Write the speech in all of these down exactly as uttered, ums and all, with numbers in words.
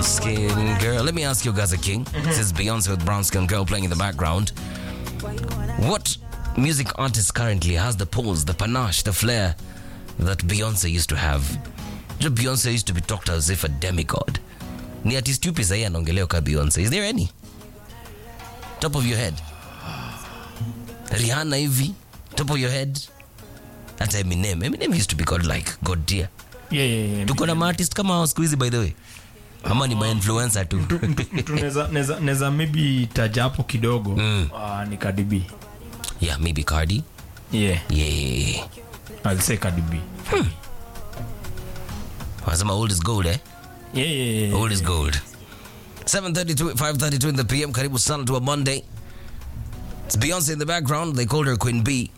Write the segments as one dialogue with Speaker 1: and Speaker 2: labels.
Speaker 1: Skin Girl. Let me ask you guys a king. Mm-hmm. This is Beyonce with Brown Skin Girl playing in the background. What music artist currently has the pose, the panache, the flair that Beyonce used to have? Just Beyonce used to be talked as if a demigod. Ni artist yupi sahi anaongelewa ka Beyonce? Is there any? Top of your head. Rihanna hivi? Top of your head? That's Eminem. Eminem used to be called like God dear.
Speaker 2: Yeah, yeah, yeah.
Speaker 1: Tuko na artist kama hao siku hizi by the way. Ama ni ma influencer tu.
Speaker 2: Tunaweza neza neza maybe taja hapo kidogo. Mm. Uh, ni Cardi B.
Speaker 1: Yeah, maybe Cardi.
Speaker 2: Yeah.
Speaker 1: Yeah.
Speaker 2: I'll say Cardi B.
Speaker 1: Hmm. Wasema old is gold, eh?
Speaker 2: Yeah, yeah, yeah.
Speaker 1: Old is gold. seven thirty-two, five thirty-two in the P M. Karibu sana to a Monday. It's Beyonce in the background. They called her Queen B.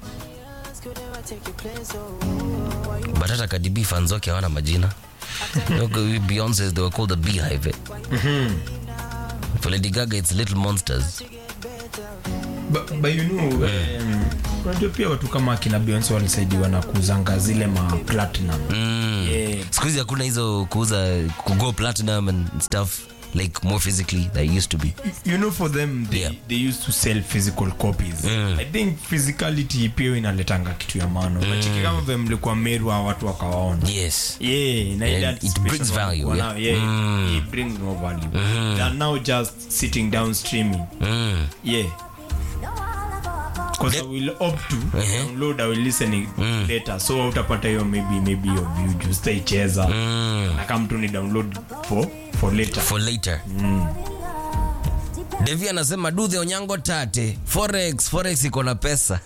Speaker 1: But hata Cardi B fans wake hawana majina. Beyonce, they were called the Beehive. Mm-hmm. For Lady Gaga, it's Little Monsters.
Speaker 2: But, but you know, um, unajua pia watu kama kina Beyonce walisaidiwa na kuzanga zile ma platinum.
Speaker 1: Mm. Yeah. Siku hizi hakuna hizo kuuza kugo platinum and stuff like more physically they used to be.
Speaker 2: You know, for them they, yeah. they used to sell physical copies. Mm. I think physicality pia inaletanga kitu ya maana. Mm. Unachiki kama vile mlikuwa Meru wa watu wakawaona.
Speaker 1: Yes.
Speaker 2: Yeah, na
Speaker 1: it, it brings value. Yeah,
Speaker 2: yeah
Speaker 1: mm.
Speaker 2: it brings more value. Mm. They're now just sitting down streaming. Mm. Yeah. Because I will opt to uh-huh. download, I will listen mm. later. So utapata hiyo maybe maybe your view just icheza. Mm. Na kama tu ni download for for later.
Speaker 1: For later. Mm. Devi anasema do the Onyango tate. Forex, forex iko na pesa.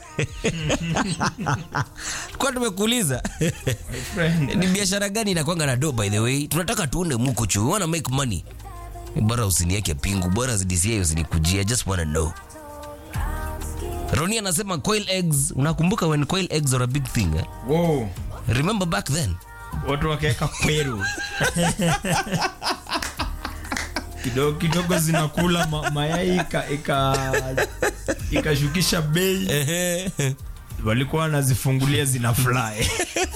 Speaker 1: Kwa tumekuuliza. Ni biashara gani inakuanga na do by the way? Tunataka tuone mukuchu. We want to make money. Bora usinieke pingu, bora zidisia usinikujia. I just want to know. Roni anasema coil eggs. Unakumbuka when coil eggs are a big thing, eh?
Speaker 2: Whoa.
Speaker 1: Remember back then?
Speaker 2: Watu wakeka kweru. Kidogo kidogo zinakula ma, mayai ika ika ikashukisha bei. Walikuwa wanazifungulia zina fly.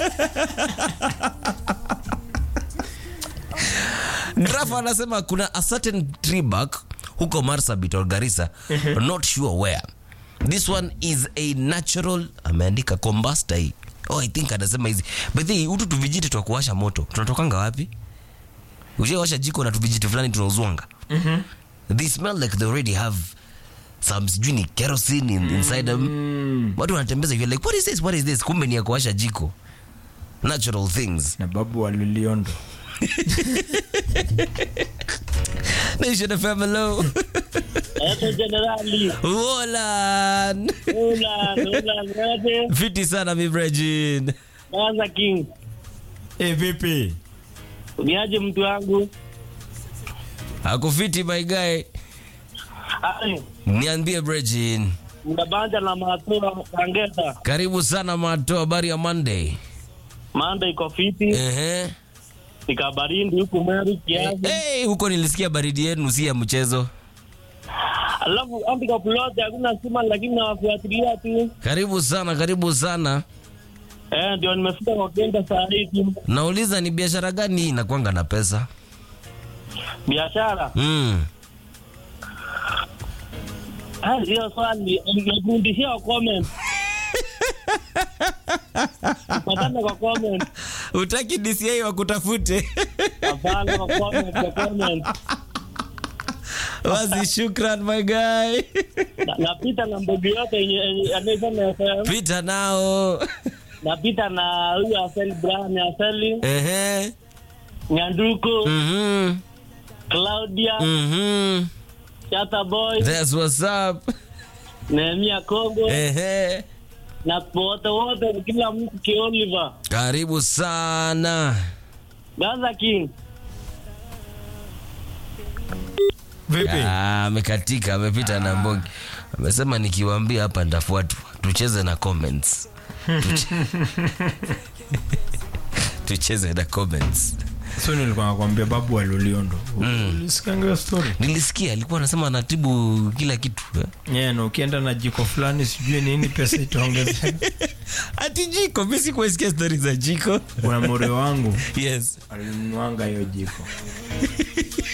Speaker 1: Grafa anasema kuna a certain tree bark huko Marsabit or Garissa, not sure where. This one is a natural, ameandika combustor hii. Oh, I think anasema hizi. But the utu tuvijiti twa kuwasha moto. Tunatokanga wapi? Ushawasha jiko na tuvijiti fulani tunauzwanga. Mhm. They smell like they already have some sijui kerosene in, inside them. Mm. Watu wanatembeza you're like what is this? What is this? Kumbe ni ya kuwasha jiko. Natural things.
Speaker 2: Na babu waliliondo.
Speaker 1: Nation F M hello.
Speaker 3: Eto generali.
Speaker 1: Hola.
Speaker 3: Hola, hola,
Speaker 1: Fiti sana mi Brejin.
Speaker 3: Kwanza king.
Speaker 2: Eh, vipi?
Speaker 3: Niaje mtu wangu?
Speaker 1: Akufiti my guy.
Speaker 3: Ai.
Speaker 1: Niambie Brejin.
Speaker 3: Mnabanja na Matua Kangeta.
Speaker 1: Karibu sana Matua, habari ya Monday.
Speaker 3: Monday iko fiti.
Speaker 1: Ehe.
Speaker 3: Nika baridi huko Meru kiasi.
Speaker 1: Hey, huko nilisikia baridi yenu si ya mchezo.
Speaker 3: Alafu andika plot hakuna sima lakini nawafuatilia tu.
Speaker 1: Karibu sana, karibu sana.
Speaker 3: Eh, ndio nimefika kwa kenda saa hii.
Speaker 1: Nauliza ni biashara gani inakuanga na pesa?
Speaker 3: Biashara?
Speaker 1: Mm.
Speaker 3: Ah, hiyo swali ningekundishia kwa comment. Patana kwa comment.
Speaker 1: Utaki D C A wakutafute?
Speaker 3: Hapana, kwa comment, kwa comment.
Speaker 1: Wazi, shukran my guy.
Speaker 3: Na, napita na mbogi yote yenye anasema F M.
Speaker 1: Pita nao.
Speaker 3: Napita na huyu Asel Brian Aseli.
Speaker 1: Ehe.
Speaker 3: Nyanduko.
Speaker 1: Mhm.
Speaker 3: Claudia.
Speaker 1: Mhm.
Speaker 3: Chata Boy.
Speaker 1: That's what's up.
Speaker 3: Nehemia Kongo.
Speaker 1: Ehe.
Speaker 3: Na wote wote kila mtu kioliva.
Speaker 1: Karibu sana.
Speaker 3: Gaza King.
Speaker 2: Vipi?
Speaker 1: Ah, amekatika, amepita na mbogi. Amesema nikiwaambia hapa ndafuatwa. Tucheze na comments. Tucheze na comments.
Speaker 2: So nilikuwa nakwambia babu aliliondo. Mm. Ulisikia hiyo story?
Speaker 1: Nilisikia alikuwa anasema anatibu kila kitu.
Speaker 2: Eh, yeah, no, ukienda na jiko fulani sijui nini pesa itaongezeka.
Speaker 1: Ati jiko, mimi sikusikia story za jiko.
Speaker 2: Kuna more wangu.
Speaker 1: Yes.
Speaker 2: Alinuanga hiyo jiko.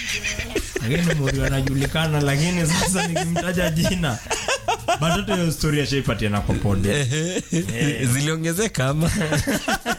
Speaker 2: Lakini Morio anajulikana, lakini sasa nikimtaja jina bado hiyo story ya shaipatia na kwa pode.
Speaker 1: Ziliongezeka ama